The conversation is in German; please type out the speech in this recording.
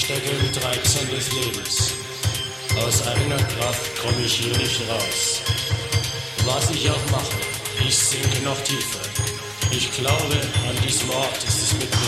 stecke im Treibsand des Lebens. Aus eigener Kraft komme ich hier nicht raus. Was ich auch mache, ich sinke noch tiefer. Ich glaube, an diesem Ort ist es mit mir